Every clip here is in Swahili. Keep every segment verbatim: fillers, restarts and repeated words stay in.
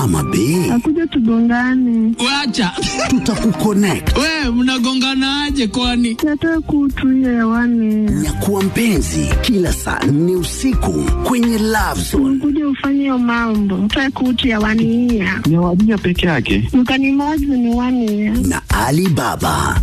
ama bae? Akuja tugongane. Wacha. Tutakuconnect. Wewe mnagongana aje kwani? Nataka kutuia hewani. Nyakuwa mpenzi kila saa nne usiku kwenye Love Zone. Kuja ufanye hiyo mambo. Nataka kutuia hewani. Ni wajia peke yake. Mkanimozi ni wani. Na Alibaba.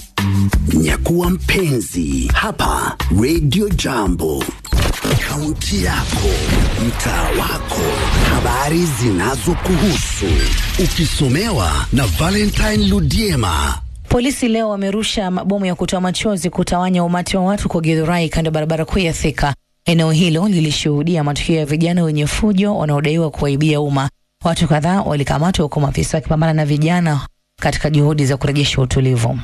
Nyakuwa mpenzi hapa Radio Jambo. Kaunti yako, mtaa wako, habari zinazokuhusu, ukisomewa na Valentine Ludiema. Polisi leo wamerusha mabomu ya kutoa machozi kutawanya umati wa watu kwa Githurai kando barabara kuu ya Thika. Eneo hilo lilishuhudia matukio ya vijana wenye fujo wanaodaiwa kuwaibia umma. Watu kadhaa walikamatwa huko maafisa wakipambana na vijana katika juhudi za kurejesha utulivu.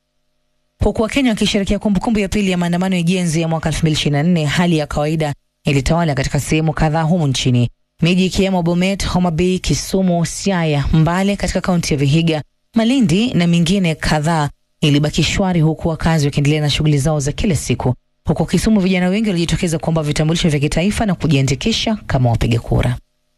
Huku Wakenya wakisherehekea kumbukumbu ya pili ya maandamano ya Gen-Z ya mwaka elfu mbili ishirini na nne, hali ya kawaida ilitawala katika sehemu kadhaa humu nchini. Miji ikiwemo Bomet, Homa Bay, Kisumu, Siaya, Mbale katika kaunti ya Vihiga, Malindi na mingine kadhaa ilibaki shwari, huku wakazi wakiendelea na shughuli zao za kila siku. Huko Kisumu vijana wengi walijitokeza kuomba vitambulisho vya kitaifa na kujiandikisha kama wapiga kura.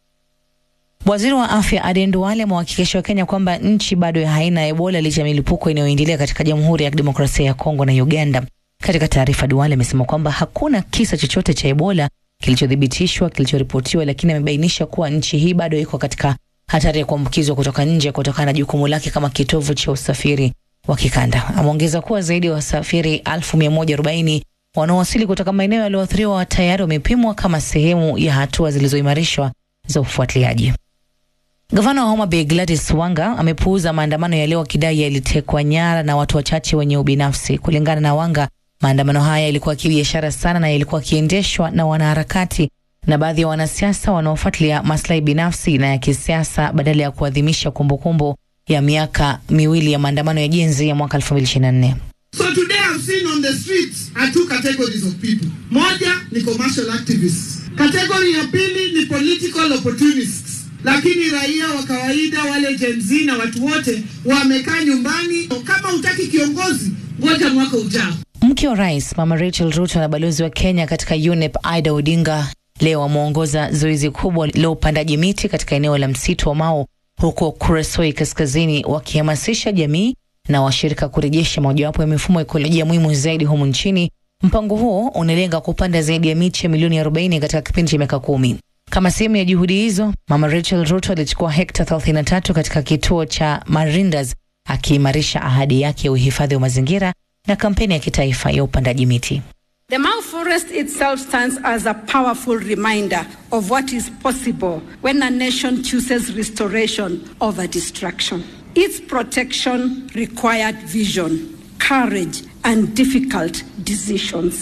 Waziri wa Afya Aden Duale amewahakikishia Wakenya kwamba nchi bado haina Ebola licha ya milipuko inayoendelea katika Jamhuri ya Kidemokrasia ya Kongo na Uganda. Katika taarifa, Duale amesema kwamba hakuna kisa chochote cha Ebola kilichodhibitishwa kilichoripotiwa, lakini amebainisha kuwa nchi hii bado iko katika hatari ya kuambukizwa kutoka nje kutokana na jukumu lake kama kitovu cha usafiri wa kikanda. Ameongeza kuwa zaidi ya wasafiri elfu mia moja arobaini wanaowasili kutoka maeneo yaliyoathiriwa tayari wamepimwa kama sehemu ya hatua zilizoimarishwa za ufuatiliaji. Gavana wa Homa Bay Gladys Wanga amepuuza maandamano ya leo akidai yalitekwa nyara na watu wachache wenye ubinafsi. Kulingana na Wanga, maandamano haya yalikuwa kibiashara sana na yalikuwa kiendeshwa na wanaharakati na baadhi ya wanasiasa wanaofuatilia maslahi binafsi na ya kisiasa badala ya kuadhimisha kumbukumbu ya miaka miwili ya maandamano ya Gen-Z ya mwaka elfu mbili ishirini na nne. So today I've seen on the streets are two categories of people. Moja ni commercial activists. Category ya pili ni political opportunists. Lakini raia wa kawaida wale Gen-Z na watu wote wamekaa nyumbani. Kama hutaki kiongozi, ngoja mwaka ujao. Mke wa Rais Mama Rachel Ruto na balozi wa Kenya katika U N E P Aida Odinga leo wameongoza zoezi kubwa la upandaji miti katika eneo la msitu wa Mau huko Kuresoi Kaskazini, wakihamasisha jamii na washirika kurejesha mojawapo ya mifumo ekolojia muhimu zaidi humu nchini. Mpango huo unalenga kupanda zaidi ya miche milioni arobaini katika kipindi cha miaka kumi. Kama sehemu ya juhudi hizo, Mama Rachel Ruto alichukua hekta thelathini na tatu katika kituo cha Marindas, akiimarisha ahadi yake ya uhifadhi wa mazingira na kampeni ya kitaifa ya upandaji miti. The Mau Forest itself stands as a powerful reminder of what is possible when a nation chooses restoration over destruction. Its protection required vision, courage, and difficult decisions.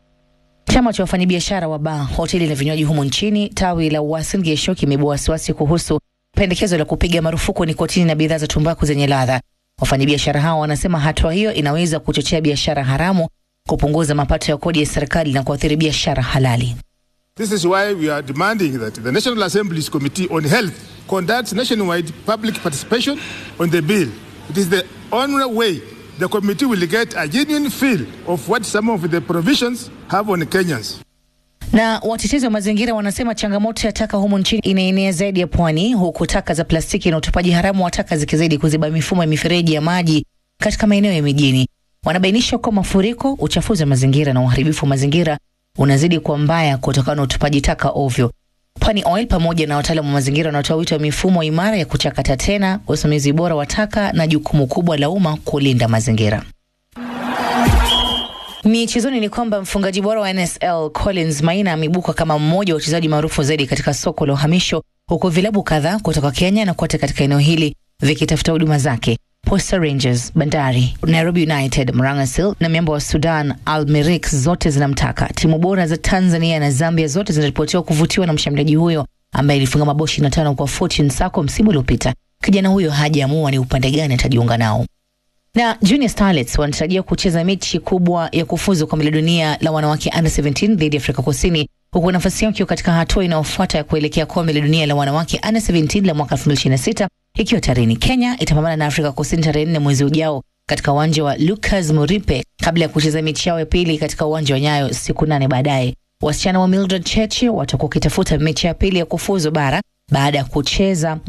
Chama cha wafanyabiashara wa baa, hoteli na vinywaji humu nchini tawi la Uasin Gishu kimeibua wasiwasi kuhusu pendekezo la kupiga marufuku nikotini na bidhaa za tumbaku zenye ladha. Wafanyabiashara hao wanasema hatua hiyo inaweza kuchochea biashara haramu, kupunguza mapato ya kodi ya serikali na kuathiri biashara halali. This is why we are demanding that the National Assembly's Committee on Health conducts nationwide public participation on the bill. It is the only way the committee will get a genuine feel of what some of the provisions have on Kenyans. Na watetezi wa mazingira wanasema changamoto ya taka humu nchini inaenea zaidi ya pwani, huku taka za plastiki na utupaji haramu wa taka zikizidi kuziba mifumo ya mifereji ya maji katika maeneo ya mijini. Wanabainisha kwa mafuriko, uchafuzi wa mazingira na uharibifu wa mazingira unazidi kuwa mbaya kutokana na utupaji taka ovyo. Pwani Oil pamoja na wataalamu wa mazingira wanatoa wito wa mifumo imara ya kuchakata tena, usimamizi bora wa taka na jukumu kubwa la umma kulinda mazingira. Michezoni ni kwamba mfungaji bora wa N S L Collins Maina ameibuka kama mmoja wa wachezaji maarufu zaidi katika soko la uhamisho, huko vilabu kadhaa kutoka Kenya na kote katika eneo hili vikitafuta huduma zake. Posta Rangers, Bandari, Nairobi United, Murang'a Seal na miamba wa Sudan Al Merrikh zote zinamtaka. Timu bora za Tanzania na Zambia zote zinaripotiwa kuvutiwa na mshambuliaji huyo ambaye alifunga mabao ishirini na tano kwa Fortune Sacco msimu uliopita. Kijana huyo hajaamua ni upande gani atajiunga nao. Na Junior Starlets wanatarajia kucheza mechi kubwa ya kufuzu kombe la dunia la wanawake under seventeen dhidi ya Afrika Kusini, huku nafasi yao ikiwa katika hatua inayofuata ya kuelekea kombe la dunia la wanawake under seventeen la mwaka elfu mbili ishirini na sita ikiwa tarehe. Kenya itapambana na Afrika Kusini tarehe nne mwezi ujao katika uwanja wa Lucas Muripe kabla ya kucheza mechi yao ya pili katika uwanja wa Nyayo siku nane baadaye. Wasichana wa Mildred Cheche watakuwa kitafuta mechi ya pili ya kufuzu bara baada ya kucheza